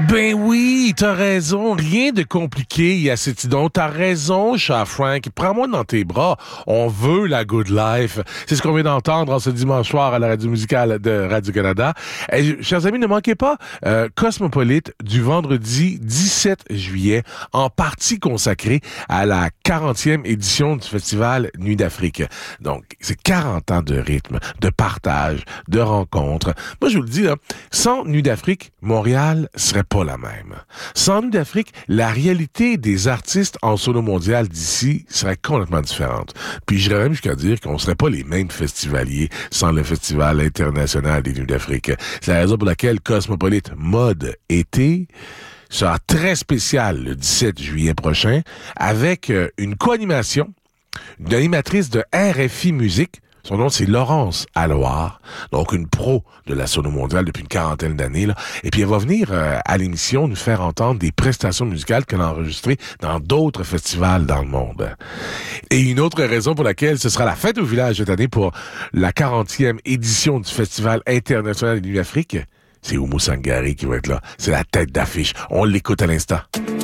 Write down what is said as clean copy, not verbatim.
Ben oui, t'as raison. Rien de compliqué, Yacetidon. T'as raison, Chat Frank. Prends-moi dans tes bras. On veut la good life. C'est ce qu'on vient d'entendre en ce dimanche soir à la radio musicale de Radio-Canada. Et, chers amis, ne manquez pas Cosmopolite du vendredi 17 juillet, en partie consacrée à la 40e édition du festival Nuit d'Afrique. Donc, c'est 40 ans de rythme, de partage, de rencontres. Moi, je vous le dis, là, sans Nuit d'Afrique, Montréal serait pas la même. Sans Nuit d'Afrique, la réalité des artistes en solo mondial d'ici serait complètement différente. Puis j'irais même jusqu'à dire qu'on serait pas les mêmes festivaliers sans le Festival international des Nuits d'Afrique. C'est la raison pour laquelle Cosmopolite Mode Été sera très spécial le 17 juillet prochain avec une co-animation d'une animatrice de RFI Musique. Son nom, c'est Laurence Alloire, donc une pro de la sono mondiale depuis une quarantaine d'années, là. Et puis, elle va venir à l'émission nous faire entendre des prestations musicales qu'elle a enregistrées dans d'autres festivals dans le monde. Et une autre raison pour laquelle ce sera la fête au village cette année pour la 40e édition du Festival international des Nuits d'Afrique, c'est Oumou Sangari qui va être là. C'est la tête d'affiche. On l'écoute à l'instant.